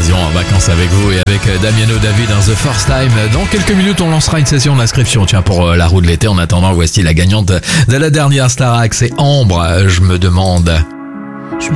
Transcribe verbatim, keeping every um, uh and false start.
décision en vacances avec vous et avec Damiano David dans The First Time. Dans quelques minutes, on lancera une session d'inscription, tiens, pour la roue de l'été. En attendant, voici la gagnante de la dernière Starac, c'est Ambre. Je me demande...